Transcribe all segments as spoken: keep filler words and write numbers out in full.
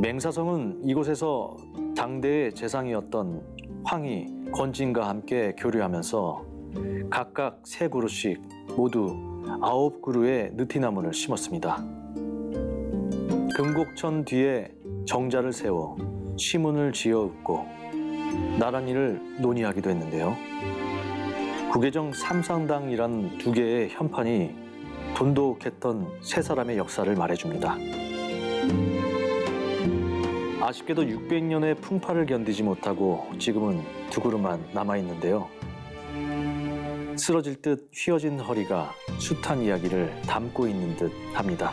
맹사성은 이곳에서 당대의 재상이었던 황희, 권진과 함께 교류하면서 각각 세 그루씩 모두 아홉 그루의 느티나무를 심었습니다. 금곡천 뒤에 정자를 세워 시문을 지어읍고 나란히를 논의하기도 했는데요. 구계정 삼상당이란 두 개의 현판이 돈독했던 세 사람의 역사를 말해줍니다. 아쉽게도 육백 년의 풍파를 견디지 못하고 지금은 두 그루만 남아있는데요. 쓰러질 듯 휘어진 허리가 숱한 이야기를 담고 있는 듯 합니다.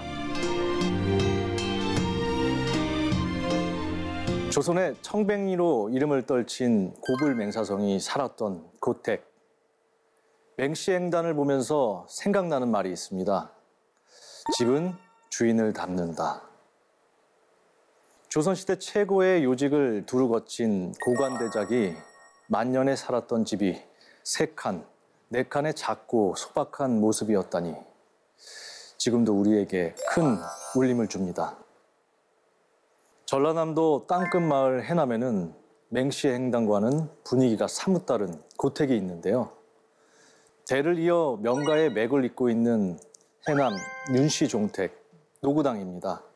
조선의 청백리로 이름을 떨친 고불 맹사성이 살았던 고택. 맹씨행단을 보면서 생각나는 말이 있습니다. 집은 주인을 닮는다. 조선시대 최고의 요직을 두루 거친 고관대작이 만년에 살았던 집이 세 칸, 네 칸의 작고 소박한 모습이었다니 지금도 우리에게 큰 울림을 줍니다. 전라남도 땅끝 마을 해남에는 맹씨의 행당과는 분위기가 사뭇 다른 고택이 있는데요. 대를 이어 명가의 맥을 잇고 있는 해남 윤씨 종택 노구당입니다.